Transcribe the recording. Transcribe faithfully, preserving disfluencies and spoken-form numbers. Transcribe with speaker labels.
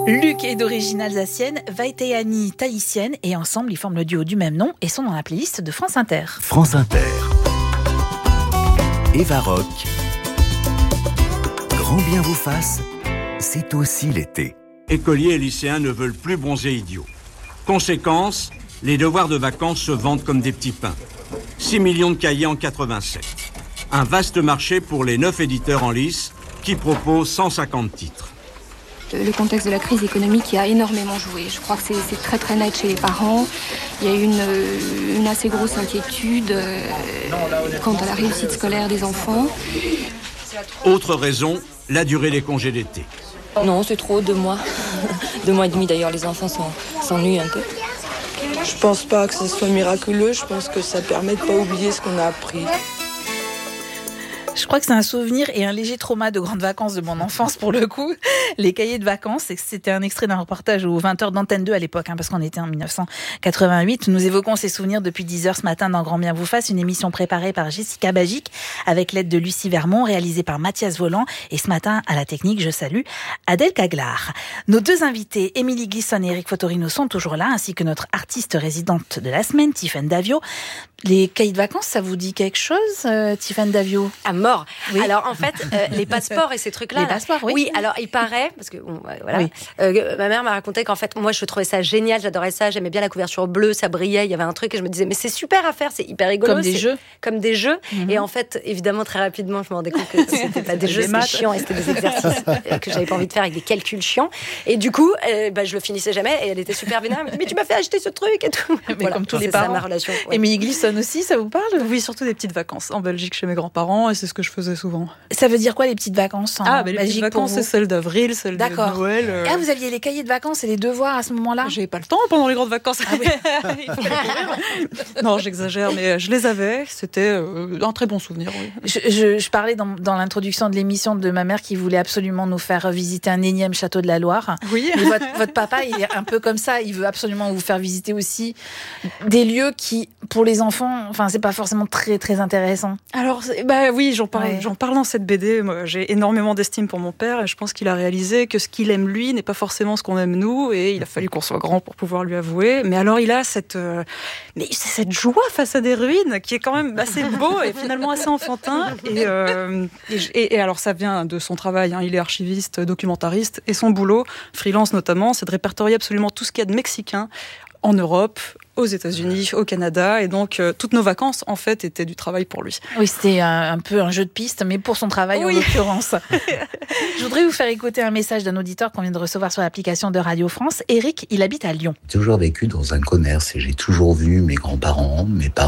Speaker 1: Luc est d'origine alsacienne, Vaïtéani tahitienne et ensemble ils forment le duo du même nom et sont dans la playlist de France Inter.
Speaker 2: France Inter. Eva Rock. Grand bien vous fasse, c'est aussi l'été.
Speaker 3: Écoliers et lycéens ne veulent plus bronzer idiots. Conséquence, les devoirs de vacances se vendent comme des petits pains. six millions de cahiers en quatre-vingt-sept. Un vaste marché pour les neuf éditeurs en lice qui proposent cent cinquante titres.
Speaker 4: Le contexte de la crise économique qui a énormément joué. Je crois que c'est, c'est très très net chez les parents. Il y a une, une assez grosse inquiétude euh, quant à la réussite scolaire des enfants.
Speaker 3: Autre raison, la durée des congés d'été.
Speaker 5: Non, c'est trop, deux mois. deux mois et demi d'ailleurs, les enfants s'en, s'ennuient un peu.
Speaker 6: Je pense pas que ce soit miraculeux, je pense que ça permet de pas oublier ce qu'on a appris.
Speaker 1: Je crois que c'est un souvenir et un léger trauma de grandes vacances de mon enfance pour le coup. Les cahiers de vacances, c'était un extrait d'un reportage aux vingt heures d'Antenne deux à l'époque, hein, parce qu'on était en dix-neuf cent quatre-vingt-huit. Nous évoquons ces souvenirs depuis dix heures ce matin dans Grand bien vous fasse, une émission préparée par Jessica Bagic avec l'aide de Lucie Vermont, réalisée par Mathias Voland. Et ce matin, à la technique, je salue Adèle Caglar. Nos deux invités, Émilie Glisson et Eric Fotorino, sont toujours là, ainsi que notre artiste résidente de la semaine, Tiffaine Davio. Les cahiers de vacances, ça vous dit quelque chose, euh, Tiffaine Davio?
Speaker 7: À mort.
Speaker 1: Oui.
Speaker 7: Alors en fait, euh, les passeports et ces trucs-là.
Speaker 1: Les passeports, oui.
Speaker 7: Oui, alors il paraît, parce que bon, voilà,
Speaker 1: Oui.
Speaker 7: euh, ma mère m'a raconté qu'en fait, moi je trouvais ça génial, j'adorais ça, j'aimais bien la couverture bleue, ça brillait, il y avait un truc et je me disais, mais c'est super à faire, c'est hyper rigolo.
Speaker 1: Comme des
Speaker 7: c'est
Speaker 1: jeux.
Speaker 7: Comme des jeux.
Speaker 1: Mm-hmm.
Speaker 7: Et en fait, évidemment, très rapidement, je me rendais compte que c'était pas des jeux, c'était chiant et c'était des exercices euh, que j'avais pas envie de faire avec des calculs chiants. Et du coup, euh, bah, je le finissais jamais et elle était super vénère. Elle me dit, mais tu m'as fait acheter ce truc et tout.
Speaker 1: Mais
Speaker 7: Voilà,
Speaker 1: comme tous
Speaker 7: c'est
Speaker 1: les
Speaker 7: ça,
Speaker 1: parents.
Speaker 7: ma relation. Ouais.
Speaker 1: Émilie Glisson aussi, ça vous parle?
Speaker 8: Oui, surtout des petites vacances en Belgique chez mes grands-parents et c'est ce que je faisais souvent.
Speaker 1: Ça veut dire quoi les petites vacances en
Speaker 8: Ah, mais les
Speaker 1: Belgique
Speaker 8: petites
Speaker 1: pour
Speaker 8: vacances,
Speaker 1: vous?
Speaker 8: c'est celles d'avril, celles
Speaker 1: D'accord.
Speaker 8: de Noël. euh.
Speaker 1: Ah, vous aviez les cahiers de vacances et les devoirs à ce moment-là?
Speaker 8: J'ai pas le temps pendant les grandes vacances.
Speaker 1: Ah oui.
Speaker 8: Il faut les courir. Non, j'exagère, mais je les avais. C'était euh, un très bon souvenir. Oui.
Speaker 1: Je, je, je parlais dans, dans l'introduction de l'émission de ma mère qui voulait absolument nous faire visiter un énième château de la Loire.
Speaker 8: Oui.
Speaker 1: Mais votre, votre papa, il est un peu comme ça. Il veut absolument vous faire visiter aussi des lieux qui, pour les enfants, enfin, c'est pas forcément très, très intéressant.
Speaker 8: Alors, c'est- bah oui, j'en parle,
Speaker 1: Ouais.
Speaker 8: j'en parle dans cette B D. Moi, j'ai énormément d'estime pour mon père et je pense qu'il a réalisé que ce qu'il aime lui n'est pas forcément ce qu'on aime nous et il a fallu qu'on soit grand pour pouvoir lui avouer. Mais alors, il a cette, euh, mais c'est cette joie face à des ruines qui est quand même assez beau et finalement assez enfantin. Et, euh, et, j- et- et alors, ça vient de son travail. Hein. Il est archiviste, documentariste et son boulot, freelance notamment, c'est de répertorier absolument tout ce qu'il y a de mexicain en Europe, aux États-Unis, au Canada, et donc euh, toutes nos vacances en fait étaient du travail pour lui.
Speaker 1: Oui, c'était un, un peu un jeu de piste, mais pour son travail
Speaker 8: Oui.
Speaker 1: en l'occurrence. Je voudrais vous faire écouter un message d'un auditeur qu'on vient de recevoir sur l'application de Radio France. Eric, il habite à Lyon.
Speaker 9: J'ai toujours vécu dans un commerce et j'ai toujours vu mes grands-parents, mes parents